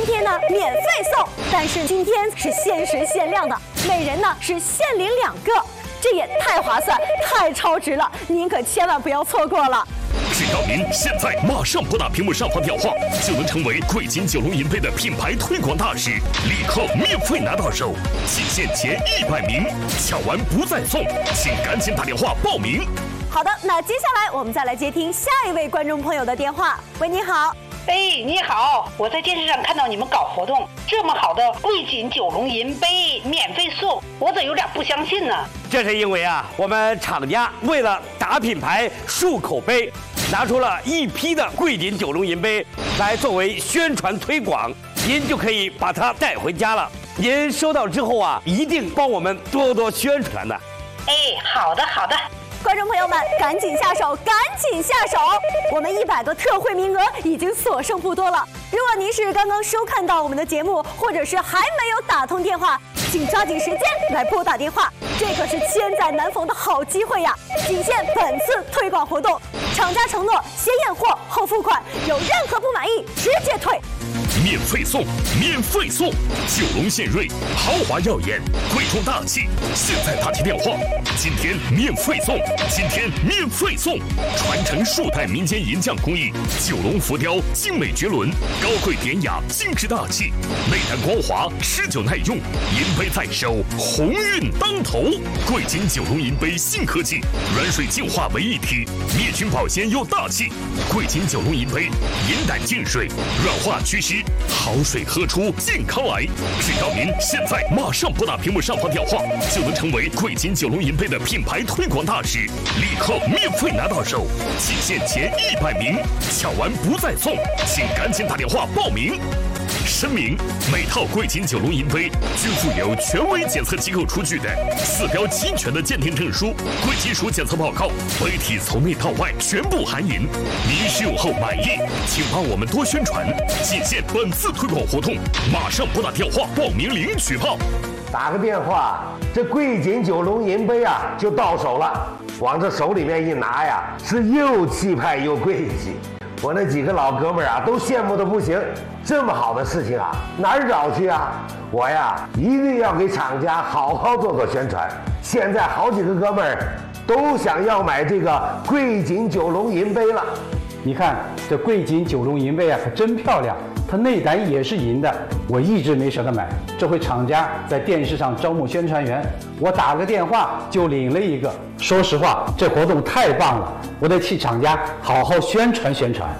今天呢免费送，但是今天是限时限量的，每人呢是限领2个，这也太划算、太超值了，您可千万不要错过了。 只要您现在马上拨打屏幕上方电话，就能成为贵金九龙银杯的品牌推广大使，立刻免费拿到手，仅限前100名，抢完不再送，请赶紧打电话报名。 好的，那接下来我们再来接听下一位观众朋友的电话。喂，你好。 哎，你好，我在电视上看到你们搞活动，这么好的贵锦九龙银杯免费送，我怎有点不相信呢？ 这是因为啊，我们厂家为了打品牌、树口碑，拿出了一批的贵锦九龙银杯来作为宣传推广，您就可以把它带回家了。您收到之后啊，一定帮我们多多宣传的。 哎，好的好的。 观众朋友们，赶紧下手，赶紧下手！我们100个特惠名额已经所剩不多了。如果您是刚刚收看到我们的节目，或者是还没有打通电话，请抓紧时间来拨打电话，这可是千载难逢的好机会呀！仅限本次推广活动，厂家承诺先验货后付款，有任何不满意直接退。 免费送，免费送！九龙献瑞，豪华耀眼，贵重大气。现在打起电话，今天免费送，今天免费送！传承数代民间银匠工艺，九龙浮雕精美绝伦，高贵典雅，精致大气，内涵光滑，持久耐用。银杯在手，鸿运当头。贵金九龙银杯新科技，软水净化为一体，灭菌保鲜又大气。贵金九龙银杯，银胆净水，软化祛湿。好水喝出健康来，只要您现在马上拨打屏幕上方电话，就能成为贵金九龙银杯的品牌推广大使，立刻免费拿到手，仅限前100名，抢完不再送，请赶紧打电话报名。声明：每套贵金九龙银杯均附有权威检测机构出具的4标齐全的鉴定证书、贵金属检测报告，杯体从内到外全部含银。您使用后满意，请帮我们多宣传，仅限本次推广活动，马上拨打电话报名领取炮。 打个电话，这贵锦九龙银杯啊就到手了，往这手里面一拿呀，是又气派又贵气。我那几个老哥们儿啊，都羡慕的不行。这么好的事情啊，哪儿找去啊？我呀，一定要给厂家好好做做宣传。现在好几个哥们儿都想要买这个贵锦九龙银杯了。 你看这贵锦九龙银杯啊，可真漂亮，它内胆也是银的。我一直没舍得买，这回厂家在电视上招募宣传员，我打个电话就领了一个。说实话，这活动太棒了，我得替厂家好好宣传宣传。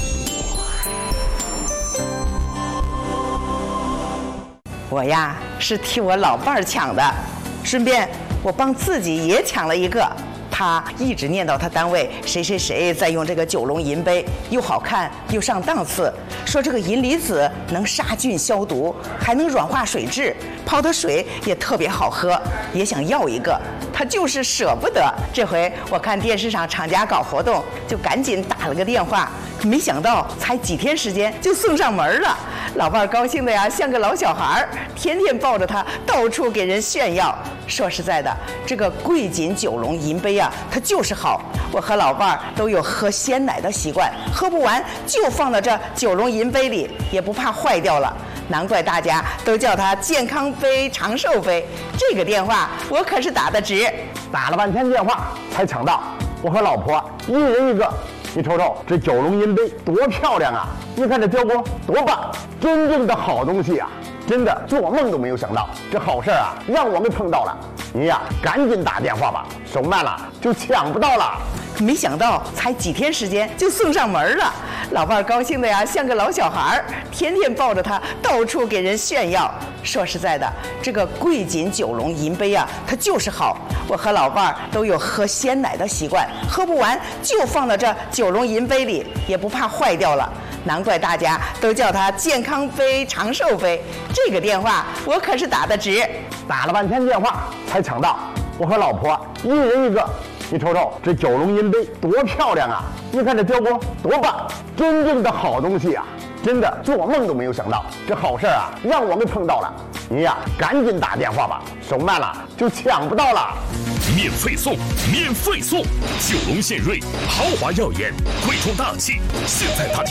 我呀是替我老伴儿抢的，顺便我帮自己也抢了一个。他一直念叨他单位谁谁谁在用这个九龙银杯，又好看又上档次，说这个银离子能杀菌消毒，还能软化水质，泡的水也特别好喝，也想要一个，他就是舍不得。这回我看电视上厂家搞活动，就赶紧打了个电话，没想到才几天时间就送上门了。老伴儿高兴的呀，像个老小孩儿，天天抱着它到处给人炫耀。说实在的，这个贵锦九龙银杯啊，它就是好。我和老伴儿都有喝鲜奶的习惯，喝不完就放到这九龙银杯里，也不怕坏掉了。难怪大家都叫它健康杯、长寿杯。这个电话我可是打得值， 打了半天电话才抢到。我和老婆一人一个。你瞅瞅这九龙银杯多漂亮啊！你看这雕工多棒，真正的好东西啊！真的做梦都没有想到，这好事啊让我们碰到了。你呀，赶紧打电话吧，手慢了就抢不到了。 没想到才几天时间就送上门了，老伴儿高兴的呀，像个老小孩儿，天天抱着它到处给人炫耀。说实在的，这个贵锦九龙银杯啊，它就是好。我和老伴儿都有喝鲜奶的习惯，喝不完就放到这九龙银杯里，也不怕坏掉了。难怪大家都叫它健康杯、长寿杯。这个电话我可是打得值， 打了半天电话才抢到。我和老婆一人一个。你瞅瞅这九龙银杯多漂亮啊！你看这雕工多棒，真正的好东西啊！真的做梦都没有想到，这好事啊让我们碰到了。你呀，赶紧打电话吧，手慢了就抢不到了。 免费送，免费送！九龙献瑞，豪华耀眼，贵重大气。现在打